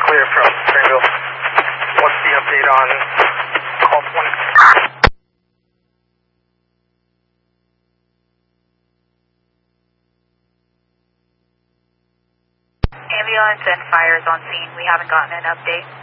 clear from Springville. What's the update on call 20? Ambulance and fire is on scene. We haven't gotten an update.